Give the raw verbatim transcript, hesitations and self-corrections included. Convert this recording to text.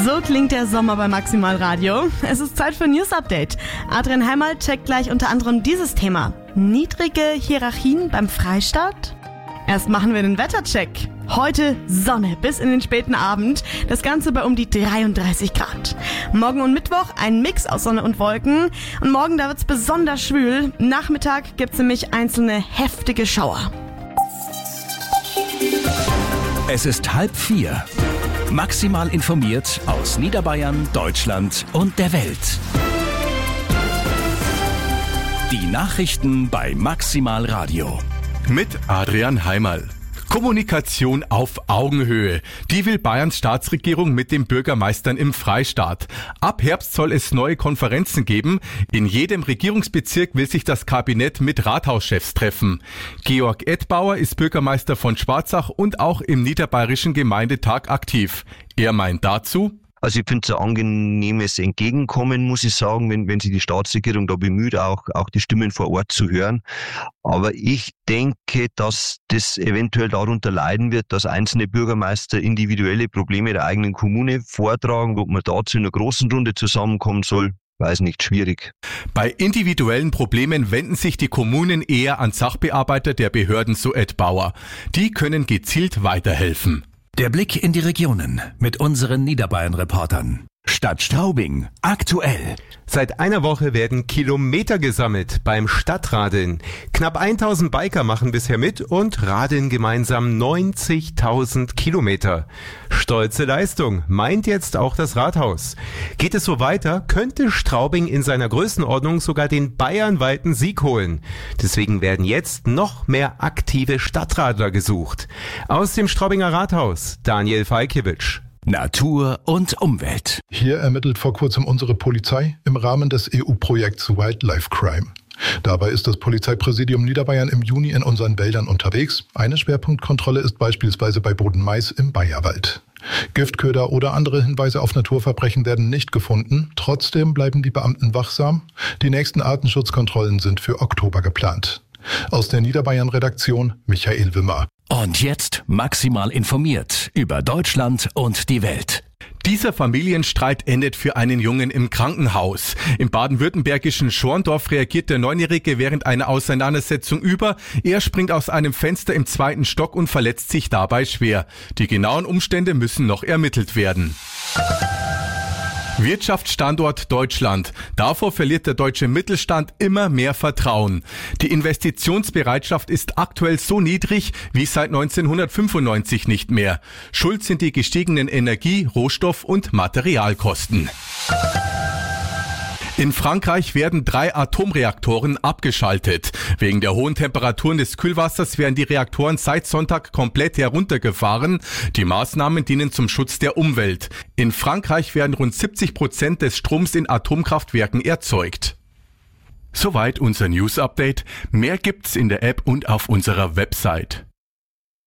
So klingt der Sommer bei Maximal Radio. Es ist Zeit für News Update. Adrian Heimal checkt gleich unter anderem dieses Thema. Niedrige Hierarchien beim Freistaat? Erst machen wir den Wettercheck. Heute Sonne bis in den späten Abend. Das Ganze bei um die dreiunddreißig Grad. Morgen und Mittwoch ein Mix aus Sonne und Wolken. Und morgen, da wird's besonders schwül. Nachmittag gibt's nämlich einzelne heftige Schauer. Es ist halb vier. Maximal informiert aus Niederbayern, Deutschland und der Welt. Die Nachrichten bei Maximal Radio. Mit Adrian Heimal. Kommunikation auf Augenhöhe. Die will Bayerns Staatsregierung mit den Bürgermeistern im Freistaat. Ab Herbst soll es neue Konferenzen geben. In jedem Regierungsbezirk will sich das Kabinett mit Rathauschefs treffen. Georg Edbauer ist Bürgermeister von Schwarzach und auch im Niederbayerischen Gemeindetag aktiv. Er meint dazu: Also ich finde es ein angenehmes Entgegenkommen, muss ich sagen, wenn, wenn sich die Staatsregierung da bemüht, auch, auch die Stimmen vor Ort zu hören. Aber ich denke, dass das eventuell darunter leiden wird, dass einzelne Bürgermeister individuelle Probleme der eigenen Kommune vortragen. Ob man dazu in einer großen Runde zusammenkommen soll, weiß nicht, schwierig. Bei individuellen Problemen wenden sich die Kommunen eher an Sachbearbeiter der Behörden, so Edbauer. Die können gezielt weiterhelfen. Der Blick in die Regionen mit unseren Niederbayern-Reportern. Stadt Straubing, aktuell. Seit einer Woche werden Kilometer gesammelt beim Stadtradeln. Knapp tausend Biker machen bisher mit und radeln gemeinsam neunzigtausend Kilometer. Stolze Leistung, meint jetzt auch das Rathaus. Geht es so weiter, könnte Straubing in seiner Größenordnung sogar den bayernweiten Sieg holen. Deswegen werden jetzt noch mehr aktive Stadtradler gesucht. Aus dem Straubinger Rathaus, Daniel Falkiewicz. Natur und Umwelt. Hier ermittelt vor kurzem unsere Polizei im Rahmen des E U-Projekts Wildlife Crime. Dabei ist das Polizeipräsidium Niederbayern im Juni in unseren Wäldern unterwegs. Eine Schwerpunktkontrolle ist beispielsweise bei Bodenmais im Bayerwald. Giftköder oder andere Hinweise auf Naturverbrechen werden nicht gefunden. Trotzdem bleiben die Beamten wachsam. Die nächsten Artenschutzkontrollen sind für Oktober geplant. Aus der Niederbayern-Redaktion Michael Wimmer. Und jetzt maximal informiert über Deutschland und die Welt. Dieser Familienstreit endet für einen Jungen im Krankenhaus. Im baden-württembergischen Schorndorf reagiert der Neunjährige während einer Auseinandersetzung über. Er springt aus einem Fenster im zweiten Stock und verletzt sich dabei schwer. Die genauen Umstände müssen noch ermittelt werden. Wirtschaftsstandort Deutschland. Davor verliert der deutsche Mittelstand immer mehr Vertrauen. Die Investitionsbereitschaft ist aktuell so niedrig wie seit neunzehnhundertfünfundneunzig nicht mehr. Schuld sind die gestiegenen Energie-, Rohstoff- und Materialkosten. In Frankreich werden drei Atomreaktoren abgeschaltet. Wegen der hohen Temperaturen des Kühlwassers werden die Reaktoren seit Sonntag komplett heruntergefahren. Die Maßnahmen dienen zum Schutz der Umwelt. In Frankreich werden rund siebzig Prozent des Stroms in Atomkraftwerken erzeugt. Soweit unser News-Update. Mehr gibt's in der App und auf unserer Website.